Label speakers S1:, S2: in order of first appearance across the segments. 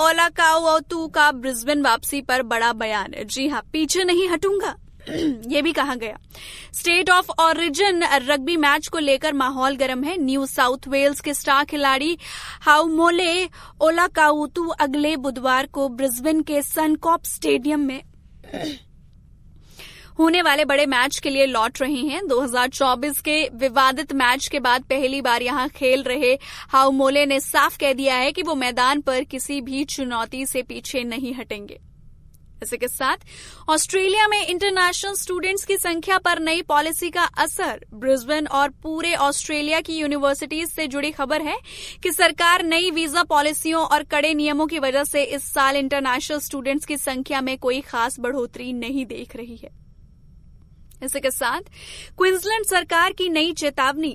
S1: ओलाकाउतु का ब्रिस्बेन वापसी पर बड़ा बयान। जी हाँ, पीछे नहीं हटूंगा ये भी कहा गया। State of origin rugby match को लेकर माहौल गर्म है। न्यू साउथ वेल्स के स्टार खिलाड़ी हाउमोले ओलाकाउतु अगले बुधवार को ब्रिस्बेन के सनकॉर्प स्टेडियम में होने वाले बड़े मैच के लिए लौट रहे हैं। 2024 के विवादित मैच के बाद पहली बार यहां खेल रहे हाउमोले ने साफ कह दिया है कि वो मैदान पर किसी भी चुनौती से पीछे नहीं हटेंगे। इसी के साथ ऑस्ट्रेलिया में इंटरनेशनल स्टूडेंट्स की संख्या पर नई पॉलिसी का असर। ब्रिस्बेन और पूरे ऑस्ट्रेलिया की यूनिवर्सिटीज से जुड़ी खबर है कि सरकार नई वीजा पॉलिसियों और कड़े नियमों की वजह से इस साल इंटरनेशनल स्टूडेंट्स की संख्या में कोई खास बढ़ोतरी नहीं देख रही है। इसी के साथ क्वींसलैंड सरकार की नई चेतावनी।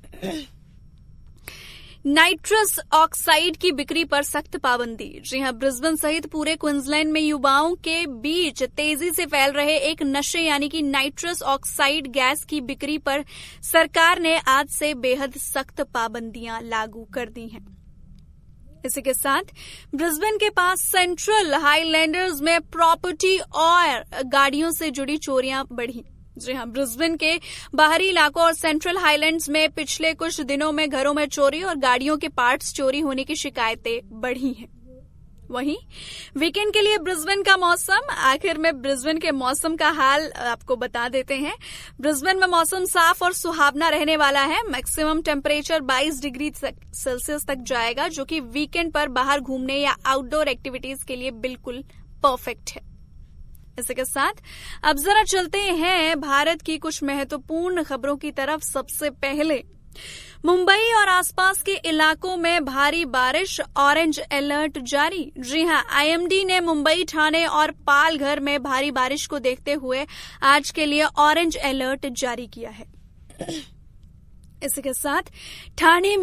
S1: नाइट्रस ऑक्साइड की बिक्री पर सख्त पाबंदी। जी हां, ब्रिस्बेन सहित पूरे क्वींसलैंड में युवाओं के बीच तेजी से फैल रहे एक नशे यानी कि नाइट्रस ऑक्साइड गैस की बिक्री पर सरकार ने आज से बेहद सख्त पाबंदियां लागू कर दी हैं। इसी के साथ ब्रिस्बेन के पास सेंट्रल हाईलैंडर्स में प्रॉपर्टी और गाड़ियों से जुड़ी चोरियां बढ़ी। जी हां, ब्रिस्बेन के बाहरी इलाकों और सेंट्रल हाईलैंड्स में पिछले कुछ दिनों में घरों में चोरी और गाड़ियों के पार्ट्स चोरी होने की शिकायतें बढ़ी हैं। वहीं वीकेंड के लिए ब्रिस्बेन का मौसम। आखिर में ब्रिस्बेन के मौसम का हाल आपको बता देते हैं। ब्रिस्बेन में मौसम साफ और सुहावना रहने वाला है। मैक्सिमम टेम्परेचर 22 डिग्री सेल्सियस तक जाएगा, जो कि वीकेंड पर बाहर घूमने या आउटडोर एक्टिविटीज के लिए बिल्कुल परफेक्ट है। इसी के साथ अब जरा चलते हैं भारत की कुछ महत्वपूर्ण खबरों की तरफ। सबसे पहले मुंबई और आसपास के इलाकों में भारी बारिश, ऑरेंज अलर्ट जारी। जी हां, आईएमडी ने मुंबई, ठाणे और पालघर में भारी बारिश को देखते हुए आज के लिए ऑरेंज अलर्ट जारी किया है। इसी के साथ ठाणे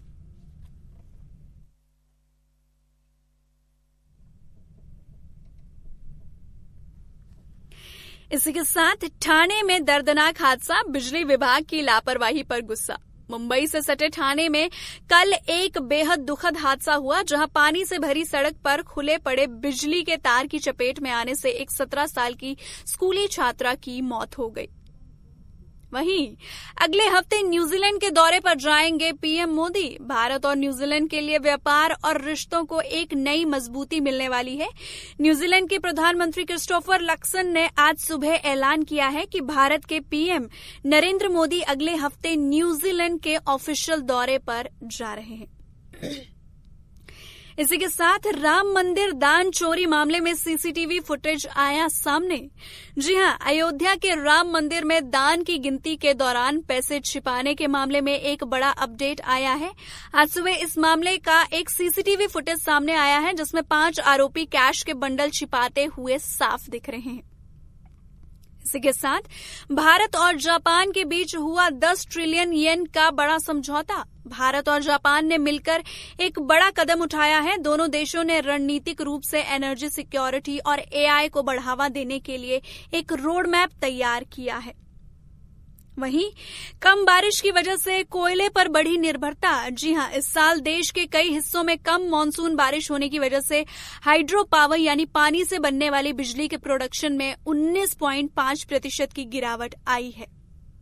S1: में दर्दनाक हादसा, बिजली विभाग की लापरवाही पर गुस्सा। मुंबई से सटे ठाणे में कल एक बेहद दुखद हादसा हुआ, जहां पानी से भरी सड़क पर खुले पड़े बिजली के तार की चपेट में आने से एक 17 साल की स्कूली छात्रा की मौत हो गई। वहीं अगले हफ्ते न्यूजीलैंड के दौरे पर जाएंगे पीएम मोदी। भारत और न्यूजीलैंड के लिए व्यापार और रिश्तों को एक नई मजबूती मिलने वाली है। न्यूजीलैंड के प्रधानमंत्री क्रिस्टोफर लक्सन ने आज सुबह ऐलान किया है कि भारत के पीएम नरेंद्र मोदी अगले हफ्ते न्यूजीलैंड के ऑफिशियल दौरे पर जा रहे हैं। इसी के साथ राम मंदिर दान चोरी मामले में सीसीटीवी फुटेज आया सामने। जी हां, अयोध्या के राम मंदिर में दान की गिनती के दौरान पैसे छिपाने के मामले में एक बड़ा अपडेट आया है। आज सुबह इस मामले का एक सीसीटीवी फुटेज सामने आया है, जिसमें 5 आरोपी कैश के बंडल छिपाते हुए साफ दिख रहे हैं। इसी के साथ भारत और जापान के बीच हुआ 10 ट्रिलियन येन का बड़ा समझौता। भारत और जापान ने मिलकर एक बड़ा कदम उठाया है। दोनों देशों ने रणनीतिक रूप से एनर्जी सिक्योरिटी और एआई को बढ़ावा देने के लिए एक रोड मैप तैयार किया है। वहीं कम बारिश की वजह से कोयले पर बढ़ी निर्भरता। जी हां, इस साल देश के कई हिस्सों में कम मानसून बारिश होने की वजह से हाइड्रो पावर यानी पानी से बनने वाली बिजली के प्रोडक्शन में 19.5% की गिरावट आई है।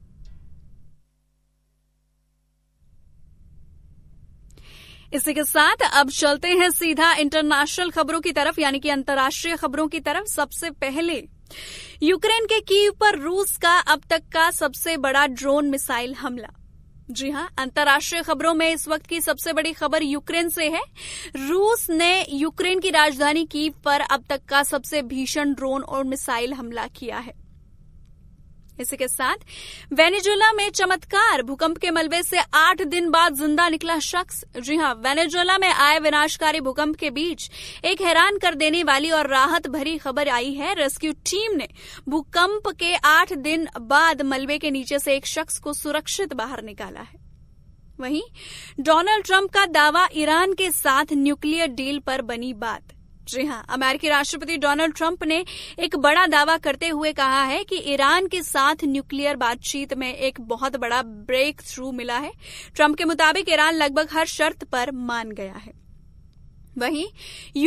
S1: इसी के साथ अब चलते हैं सीधा इंटरनेशनल खबरों की तरफ, यानी कि अंतर्राष्ट्रीय खबरों की तरफ। सबसे पहले यूक्रेन के कीव पर रूस का अब तक का सबसे बड़ा ड्रोन मिसाइल हमला। जी हां, अंतर्राष्ट्रीय खबरों में इस वक्त की सबसे बड़ी खबर यूक्रेन से है। रूस ने यूक्रेन की राजधानी कीव पर अब तक का सबसे भीषण ड्रोन और मिसाइल हमला किया है। इसी के साथ वेनेजुएला में चमत्कार, भूकंप के मलबे से 8 दिन बाद जिंदा निकला शख्स। जी हां, वेनेजुएला में आए विनाशकारी भूकंप के बीच एक हैरान कर देने वाली और राहत भरी खबर आई है। रेस्क्यू टीम ने भूकंप के 8 दिन बाद मलबे के नीचे से एक शख्स को सुरक्षित बाहर निकाला है। वहीं डोनाल्ड ट्रंप का दावा, ईरान के साथ न्यूक्लियर डील पर बनी बात। जी हां, अमेरिकी राष्ट्रपति डोनाल्ड ट्रंप ने एक बड़ा दावा करते हुए कहा है कि ईरान के साथ न्यूक्लियर बातचीत में एक बहुत बड़ा ब्रेक थ्रू मिला है। ट्रंप के मुताबिक ईरान लगभग हर शर्त पर मान गया है। वहीं